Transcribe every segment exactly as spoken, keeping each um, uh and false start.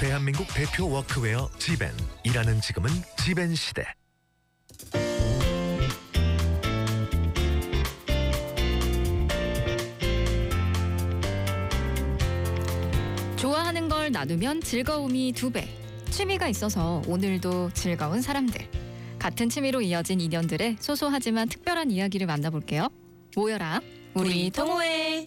대한민국 대표 워크웨어 지벤. 일하는 지금은 지벤 시대. 좋아하는 걸 나누면 즐거움이 두 배. 취미가 있어서 오늘도 즐거운 사람들. 같은 취미로 이어진 인연들의 소소하지만 특별한 이야기를 만나볼게요. 모여라 우리, 우리 동호회.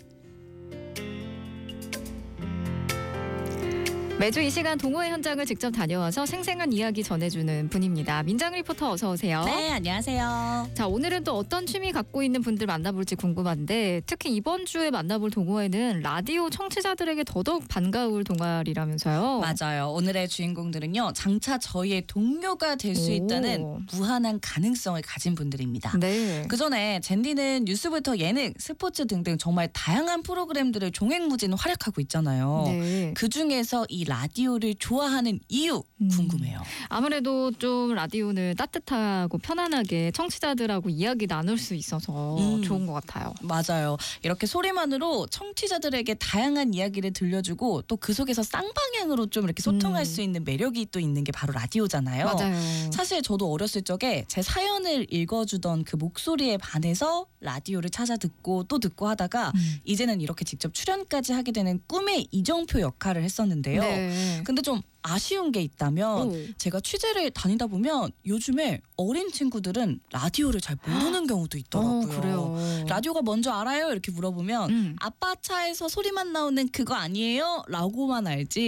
매주 이 시간 동호회 현장을 직접 다녀와서 생생한 이야기 전해주는 분입니다. 민정 리포터 어서 오세요. 네, 안녕하세요. 자, 오늘은 또 어떤 취미 갖고 있는 분들 만나볼지 궁금한데 특히 이번 주에 만나볼 동호회는 라디오 청취자들에게 더더욱 반가울 동아리라면서요. 맞아요. 오늘의 주인공들은요. 장차 저희의 동료가 될 수 있다는 무한한 가능성을 가진 분들입니다. 네. 그전에 젠디는 뉴스부터 예능, 스포츠 등등 정말 다양한 프로그램들을 종횡무진 활약하고 있잖아요. 네. 그중에서 이 라디오를 좋아하는 이유 궁금해요. 음, 아무래도 좀 라디오는 따뜻하고 편안하게 청취자들하고 이야기 나눌 수 있어서 음. 좋은 것 같아요. 맞아요. 이렇게 소리만으로 청취자들에게 다양한 이야기를 들려주고 또 그 속에서 쌍방향으로 좀 이렇게 소통할 음. 수 있는 매력이 또 있는 게 바로 라디오잖아요. 맞아요. 사실 저도 어렸을 적에 제 사연을 읽어주던 그 목소리에 반해서 라디오를 찾아 듣고 또 듣고 하다가 음. 이제는 이렇게 직접 출연까지 하게 되는 꿈의 이정표 역할을 했었는데요. 네. 근데 좀 아쉬운 게 있다면 오. 제가 취재를 다니다 보면 요즘에 어린 친구들은 라디오를 잘 모르는 경우도 있더라고요. 어, 그래요. 라디오가 뭔지 알아요? 이렇게 물어보면 음. 아빠 차에서 소리만 나오는 그거 아니에요? 라고만 알지